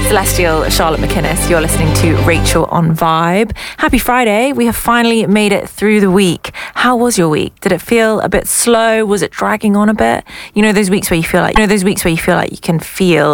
Celestial, Charlotte McInnes. You're listening to Rachel on Vibe. Happy Friday. We have finally made it through the week. How was your week? Did it feel a bit slow? Was it dragging on a bit? You know those weeks where you feel like you can feel